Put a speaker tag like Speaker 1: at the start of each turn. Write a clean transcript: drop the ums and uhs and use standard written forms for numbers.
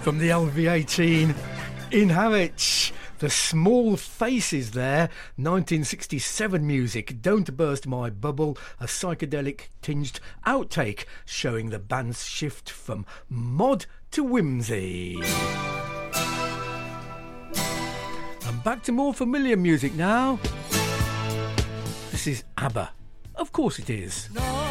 Speaker 1: From the LV18 in Harwich, the Small Faces there, 1967 music, Don't Burst My Bubble, a psychedelic tinged outtake showing the band's shift from mod to whimsy. And back to more familiar music now. This is ABBA. Of course it is.
Speaker 2: No.